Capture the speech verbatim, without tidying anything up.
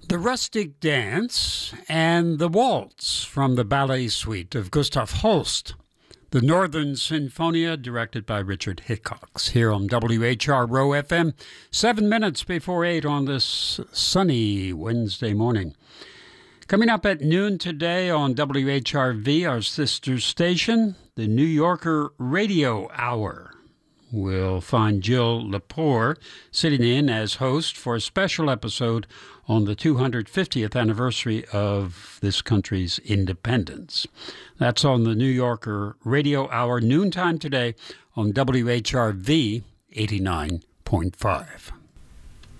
The Rustic Dance and the Waltz from the Ballet Suite of Gustav Holst. The Northern Sinfonia, directed by Richard Hickox, here on W H R Row F M, seven minutes before eight on this sunny Wednesday morning. Coming up at noon today on W H R V, our sister station, the New Yorker Radio Hour. We'll find Jill Lepore sitting in as host for a special episode on the two hundred fiftieth anniversary of this country's independence. That's on the New Yorker Radio Hour, noontime today on W H R V eighty-nine point five.